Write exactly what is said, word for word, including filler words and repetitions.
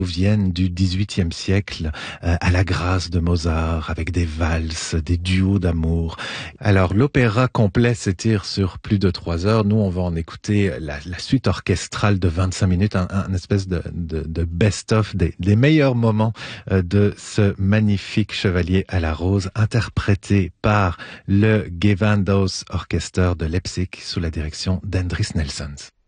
viennent du dix-huitième siècle euh, à la grâce de Mozart, avec des valses, des duos d'amour. Alors l'opéra complet s'étire sur plus de trois heures. Nous, on va en écouter la, la suite orchestrale de vingt-cinq minutes, un, un espèce de, de, de best-of des, des meilleurs moments euh, de ce magnifique Chevalier à la Rose, interprété par le Gewandhaus Orchester de Leipzig sous la direction d'Endris Nelsons.